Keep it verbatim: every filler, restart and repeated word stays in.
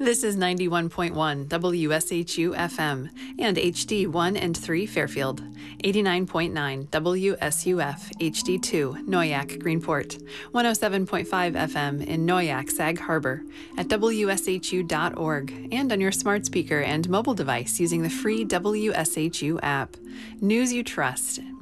This is ninety-one point one W S H U F M and H D one and three Fairfield, eighty-nine point nine W S U F H D two Noyac Greenport, one oh seven point five F M in Noyac Sag Harbor, at W S H U dot org, and on your smart speaker and mobile device using the free W S H U app. News you trust.